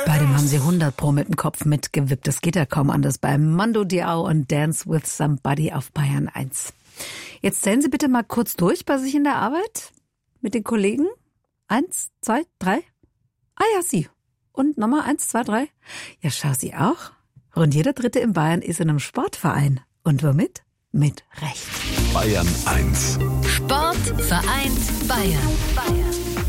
Bei dem haben sie 100 Pro mit dem Kopf mitgewippt. Das geht ja kaum anders bei Mando Diao und Dance with Somebody auf Bayern 1. Jetzt zählen Sie bitte mal kurz durch bei sich in der Arbeit mit den Kollegen. 1, 2, 3. Ah ja, Sie. Und nochmal 1, 2, 3. Ja, schau, Sie auch. Und jeder Dritte in Bayern ist in einem Sportverein. Und womit? Mit Recht. Bayern 1. Sport vereint Bayern.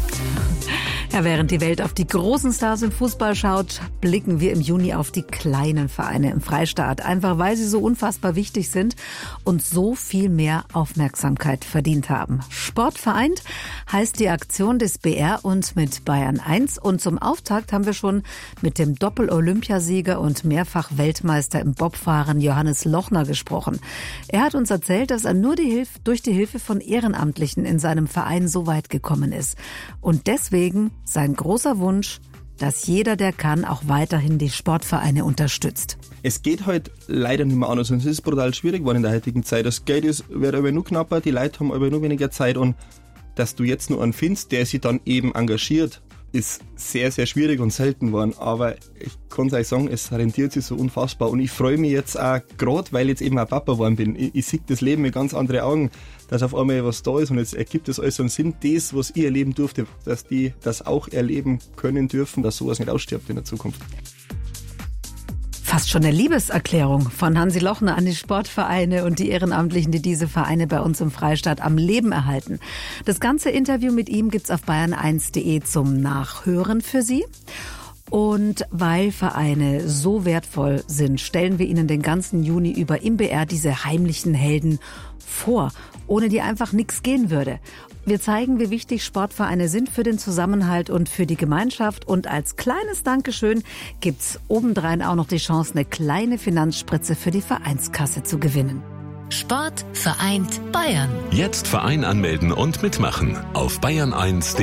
Ja, während die Welt auf die großen Stars im Fußball schaut, blicken wir im Juni auf die kleinen Vereine im Freistaat. Einfach weil sie so unfassbar wichtig sind und so viel mehr Aufmerksamkeit verdient haben. Sport vereint heißt die Aktion des BR und mit Bayern 1. Und zum Auftakt haben wir schon mit dem Doppel-Olympiasieger und mehrfach Weltmeister im Bobfahren Johannes Lochner gesprochen. Er hat uns erzählt, dass er nur durch die Hilfe von Ehrenamtlichen in seinem Verein so weit gekommen ist. Und deswegen sein großer Wunsch, dass jeder, der kann, auch weiterhin die Sportvereine unterstützt. Es geht halt leider nicht mehr anders und es ist brutal schwierig geworden in der heutigen Zeit. Das Geld wird aber nur knapper, die Leute haben aber nur weniger Zeit und dass du jetzt nur einen findest, der sich dann eben engagiert, ist sehr, sehr schwierig und selten geworden. Aber ich kann es euch sagen, es rentiert sich so unfassbar und ich freue mich jetzt auch, gerade weil ich jetzt eben auch Papa geworden bin. Ich sehe das Leben mit ganz anderen Augen, dass auf einmal was da ist und jetzt ergibt es alles so einen Sinn, das, was ich erleben durfte, dass die das auch erleben können dürfen, dass sowas nicht ausstirbt in der Zukunft. Fast schon eine Liebeserklärung von Hansi Lochner an die Sportvereine und die Ehrenamtlichen, die diese Vereine bei uns im Freistaat am Leben erhalten. Das ganze Interview mit ihm gibt's auf bayern1.de zum Nachhören für Sie. Und weil Vereine so wertvoll sind, stellen wir Ihnen den ganzen Juni über im BR diese heimlichen Helden vor, ohne die einfach nichts gehen würde. Wir zeigen, wie wichtig Sportvereine sind für den Zusammenhalt und für die Gemeinschaft. Und als kleines Dankeschön gibt's obendrein auch noch die Chance, eine kleine Finanzspritze für die Vereinskasse zu gewinnen. Sport vereint Bayern. Jetzt Verein anmelden und mitmachen auf bayern1.de.